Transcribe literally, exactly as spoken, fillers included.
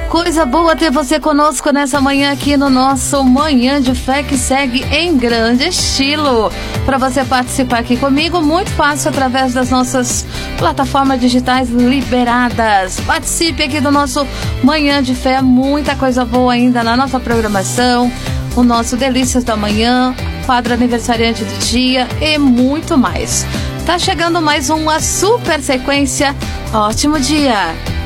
Coisa boa ter você conosco nessa manhã aqui no nosso Manhã de Fé, que segue em grande estilo. Para você participar aqui comigo, muito fácil através das nossas plataformas digitais liberadas. Participe aqui do nosso Manhã de Fé, muita coisa boa ainda na nossa programação, o nosso Delícias da Manhã, quadro aniversariante do dia e muito mais. Tá chegando mais uma super sequência. Ótimo dia!